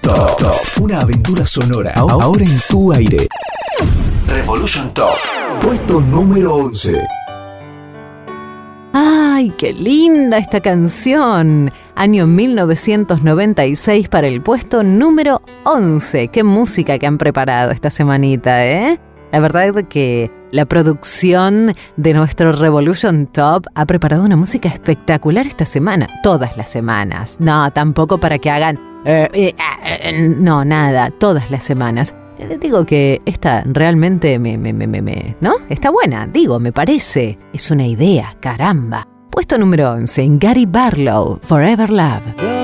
Top. Una aventura sonora. Ahora en tu aire. Revolution Top. Puesto número 11. ¡Ay, qué linda esta canción! Año 1996 para el puesto número 11. ¡Qué música que han preparado esta semanita, eh! La verdad es que la producción de nuestro Revolution Top ha preparado una música espectacular esta semana. Todas las semanas. No, tampoco para que hagan... no, nada. Todas las semanas. Digo que esta realmente ¿no? Está buena, digo, me parece. Es una idea, caramba. Puesto número 11, Gary Barlow, Forever Love.